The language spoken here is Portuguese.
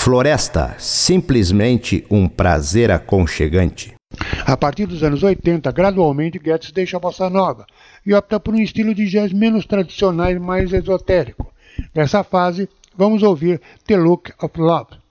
Floresta, simplesmente um prazer aconchegante. A partir dos anos 80, gradualmente Getz deixa a bossa nova e opta por um estilo de jazz menos tradicional e mais esotérico. Nessa fase, vamos ouvir The Look of Love.